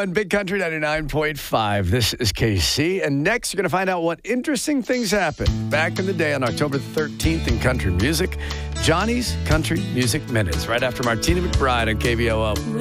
KBOO, Big Country 99.5. This is KC. And next, you're going to find out what interesting things happened back in the day on October 13th in country music. Johnny's Country Music Minutes, right after Martina McBride on KBOO.